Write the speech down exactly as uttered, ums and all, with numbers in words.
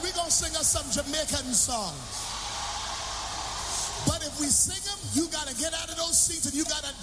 we're going to sing us some Jamaican songs. But if we sing them, you got to get out of those seats and you got to